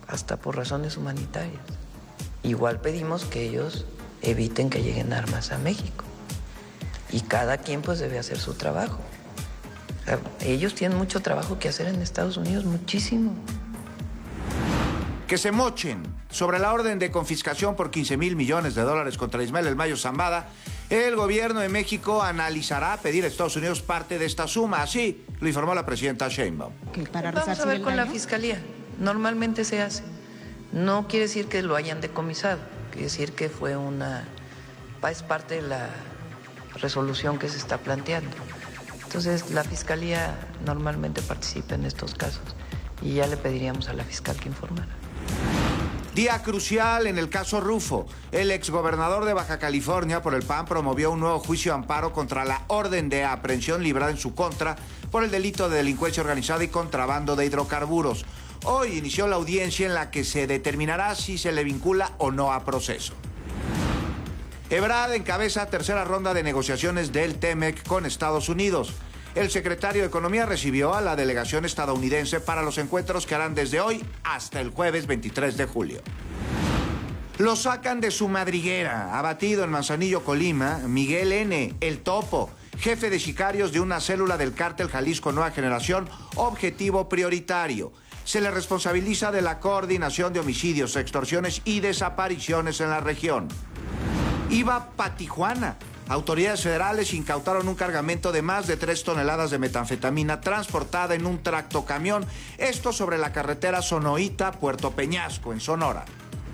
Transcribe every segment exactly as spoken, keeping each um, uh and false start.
hasta por razones humanitarias. Igual pedimos que ellos eviten que lleguen armas a México. Y cada quien pues debe hacer su trabajo. O sea, ellos tienen mucho trabajo que hacer en Estados Unidos, muchísimo. Que se mochen sobre la orden de confiscación por quince mil millones de dólares contra Ismael El Mayo Zambada. El gobierno de México analizará pedir a Estados Unidos parte de esta suma. Así lo informó la presidenta Sheinbaum. Para Vamos a ver con la Fiscalía. Normalmente se hace. No quiere decir que lo hayan decomisado. Quiere decir que fue una... es parte de la resolución que se está planteando. Entonces, la Fiscalía normalmente participa en estos casos y ya le pediríamos a la fiscal que informara. Día crucial en el caso Rufo. El exgobernador de Baja California por el P A N promovió un nuevo juicio de amparo contra la orden de aprehensión librada en su contra por el delito de delincuencia organizada y contrabando de hidrocarburos. Hoy inició la audiencia en la que se determinará si se le vincula o no a proceso. Ebrard encabeza tercera ronda de negociaciones del TEMEC con Estados Unidos. El secretario de Economía recibió a la delegación estadounidense para los encuentros que harán desde hoy hasta el jueves veintitrés de julio. Lo sacan de su madriguera. Abatido en Manzanillo, Colima, Miguel N., el Topo, jefe de sicarios de una célula del cártel Jalisco Nueva Generación, objetivo prioritario. Se le responsabiliza de la coordinación de homicidios, extorsiones y desapariciones en la región. Iba pa' Tijuana. Autoridades federales incautaron un cargamento de más de tres toneladas de metanfetamina transportada en un tractocamión. Esto sobre la carretera Sonoita-Puerto Peñasco, en Sonora.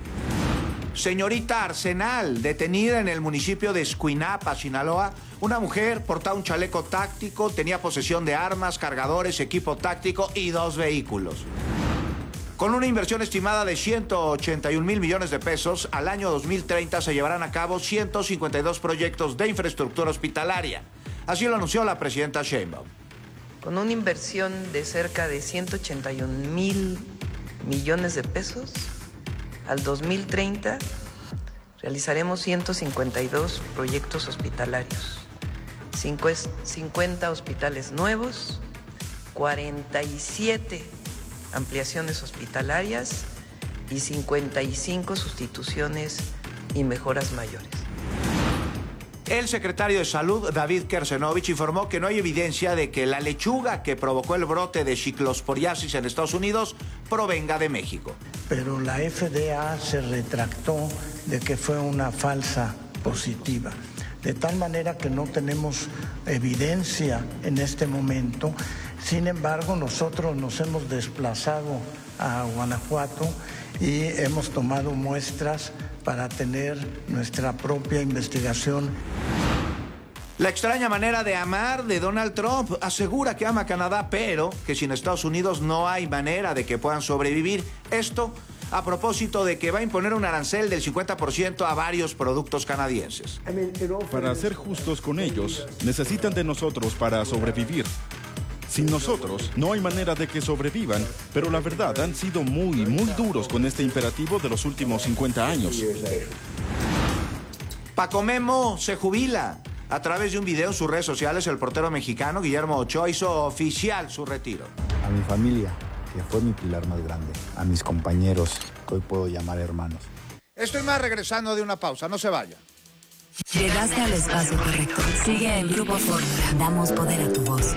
Señorita Arsenal, detenida en el municipio de Escuinapa, Sinaloa. Una mujer portaba un chaleco táctico, tenía posesión de armas, cargadores, equipo táctico y dos vehículos. Con una inversión estimada de ciento ochenta y un mil millones de pesos, al año dos mil treinta se llevarán a cabo ciento cincuenta y dos proyectos de infraestructura hospitalaria. Así lo anunció la presidenta Sheinbaum. Con una inversión de cerca de ciento ochenta y un mil millones de pesos, al dos mil treinta realizaremos ciento cincuenta y dos proyectos hospitalarios, cincuenta hospitales nuevos, cuarenta y siete ampliaciones hospitalarias y cincuenta y cinco sustituciones y mejoras mayores. El secretario de Salud, David Kersenovich, informó que no hay evidencia de que la lechuga que provocó el brote de ciclosporiasis en Estados Unidos provenga de México. Pero la F D A se retractó de que fue una falsa positiva. De tal manera que no tenemos evidencia en este momento. Sin embargo, nosotros nos hemos desplazado a Guanajuato y hemos tomado muestras para tener nuestra propia investigación. La extraña manera de amar de Donald Trump. Asegura que ama a Canadá, pero que sin Estados Unidos no hay manera de que puedan sobrevivir. Esto a propósito de que va a imponer un arancel del cincuenta por ciento a varios productos canadienses. Para ser justos con ellos, necesitan de nosotros para sobrevivir. Sin nosotros, no hay manera de que sobrevivan, pero la verdad, han sido muy, muy duros con este imperativo de los últimos cincuenta años. Paco Memo se jubila. A través de un video en sus redes sociales, el portero mexicano Guillermo Ochoa hizo oficial su retiro. A mi familia, que fue mi pilar más grande. A mis compañeros, que hoy puedo llamar hermanos. Estoy más regresando de una pausa, no se vaya. Llegaste al espacio correcto. Sigue en Grupo Fórmula. Damos poder a tu voz.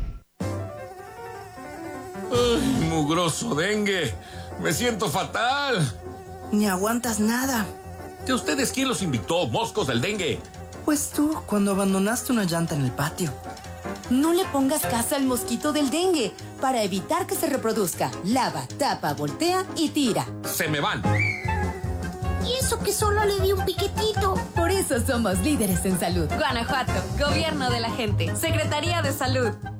Ay, mugroso dengue. Me siento fatal. Ni aguantas nada. ¿De ustedes quién los invitó, moscos del dengue? Pues tú, cuando abandonaste una llanta en el patio. No le pongas casa al mosquito del dengue. Para evitar que se reproduzca, lava, tapa, voltea y tira. Se me van. Y eso que solo le di un piquetito. Por eso somos líderes en salud. Guanajuato, Gobierno de la Gente, Secretaría de Salud.